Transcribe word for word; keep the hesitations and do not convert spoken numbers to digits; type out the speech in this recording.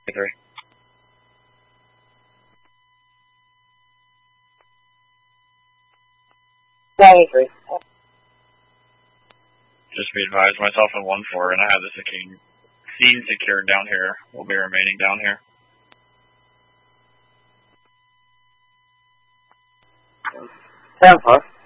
Three. ninety-three. Just be advised, myself and one four, and I have the scene secured down here. We'll be remaining down here. ten four.